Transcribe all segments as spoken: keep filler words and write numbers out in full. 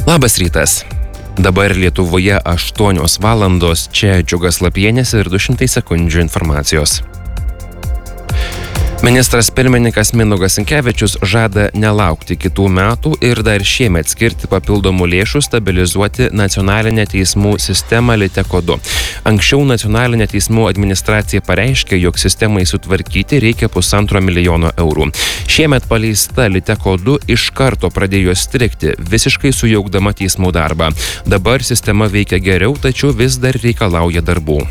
Labas rytas. Dabar Lietuvoje aštuonios valandos, čia Džiugas Lapienis ir du šimtai sekundžių informacijos. Ministras pirmininkas Mindaugas Sinkevičius žada nelaukti kitų metų ir dar šiemet skirti papildomų lėšų stabilizuoti nacionalinę teismų sistemą Liteko du. Anksčiau nacionalinė teismų administracija pareiškė, jog sistemai sutvarkyti reikia pusantro milijono eurų. Šiemet paleista Liteko du iš karto pradėjo strigti, visiškai sujaukdama teismų darbą. Dabar sistema veikia geriau, tačiau vis dar reikalauja darbų.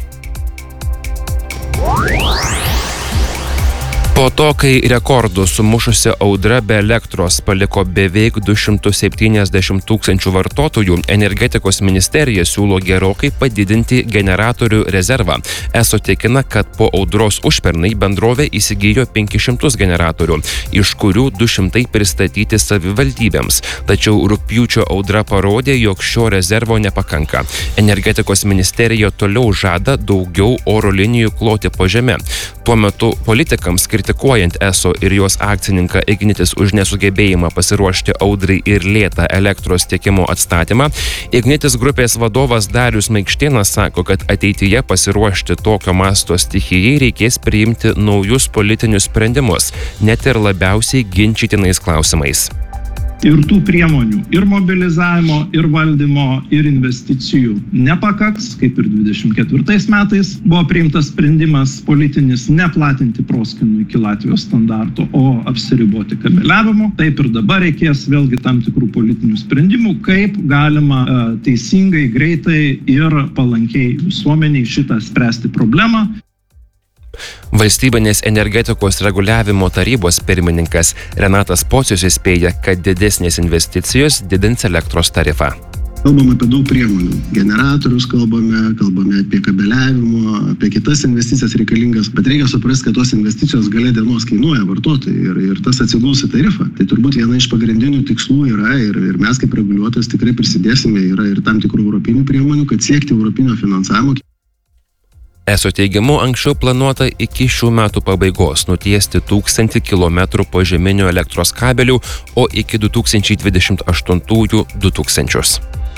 Po to, kai rekordų sumušusi audra be elektros paliko beveik du šimtus septyniasdešimt tūkstančių vartotojų, energetikos ministerija siūlo gerokai padidinti generatorių rezervą. Eso tikina, kad po audros užpernai bendrovė įsigijo penkis šimtus generatorių, iš kurių du šimtai pristatyti savivaldybėms. Tačiau rugpjūčio audra parodė, jog šio rezervo nepakanka. Energetikos ministerija toliau žada daugiau oro linijų kloti po žeme. Tuo metu politikams kritikuojant Eso ir jos akcininką Ignitis už nesugebėjimą pasiruošti audrai ir lėtą elektros tiekimo atstatymą, Ignitis grupės vadovas Darius Maikštėnas sako, kad ateityje pasiruošti tokio masto stichijai reikės priimti naujus politinius sprendimus, net ir labiausiai ginčytinais klausimais. Ir tų priemonių, ir mobilizavimo, ir valdymo, ir investicijų nepakaks, kaip ir dvidešimt ketvirtais metais buvo priimtas sprendimas politinis neplatinti proskynų iki Latvijos standarto, o apsiriboti kabeliavimu. Taip ir dabar reikės vėlgi tam tikrų politinių sprendimų, kaip galima e, teisingai, greitai ir palankiai visuomeniai šitą spręsti problemą. Valstybinės energetikos reguliavimo tarybos pirmininkas Renatas Pocius įspėja, kad didesnės investicijos didins elektros tarifą. Kalbame apie daug priemonių. Generatorius kalbame, kalbame apie kabeliavimo, apie kitas investicijas reikalingas, bet reikia suprasti, kad tos investicijos gale dienos kainuoja vartotojai ir, ir tas atsiguls į tarifą. Tai turbūt viena iš pagrindinių tikslų yra ir, ir mes kaip reguliuotojas tikrai prisidėsime, yra ir tam tikrų europinių priemonių, kad siekti europinio finansavimo. Eso teigimu, anksčiau planuota iki šių metų pabaigos nutiesti tūkstantį kilometrų požeminių elektros kabelių, o iki du tūkstančiai dvidešimt aštuntųjų du tūkstančius.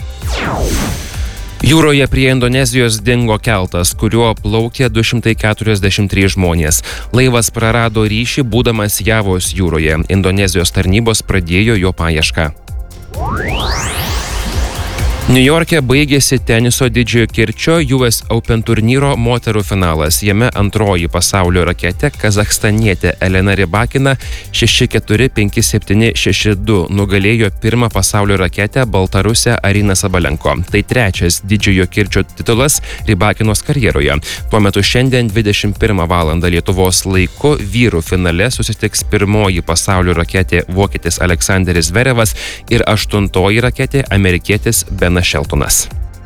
Jūroje prie Indonezijos dingo keltas, kuriuo plaukė du šimtai keturiasdešimt trys žmonės. Laivas prarado ryšį, būdamas Javos jūroje. Indonezijos tarnybos pradėjo jo paiešką. Niujorke baigėsi teniso didžiojo kirčio U S Open turnyro moterų finalas. Jame antroji pasaulio raketė, kazachstanietė Elena Rybakina šeši keturi, penki septyni, šeši du nugalėjo pirmą pasaulio raketę Baltarusę Ariną Sabalenko. Tai trečias didžiojo kirčio titulas Rybakinos karjeroje. Tuo metu šiandien dvidešimt pirmą valandą Lietuvos laiku vyrų finale susitiks pirmoji pasaulio raketė vokietis Aleksanderis Zverevas ir aštuntoji raketė amerikietis Benas Šeltonas.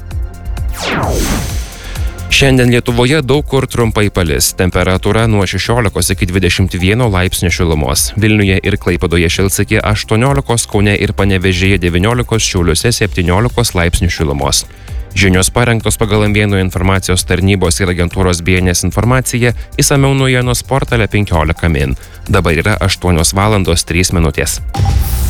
Šiandien Lietuvoje daug kur trumpai palis. Temperatūra nuo šešiolikos iki dvidešimt vieno laipsnio šilumos. Vilniuje ir Klaipėdoje šils iki aštuoniolikos, Kaune ir Panevėžyje devyniolikos, Šiauliuose septyniolikos laipsnių šilumos. Žinios parengtos pagal M vieno informacijos tarnybos ir agentūros B N S informacija, išsamiau naujienos portale penkiolika min. Dabar yra aštuonios valandos trys minutės.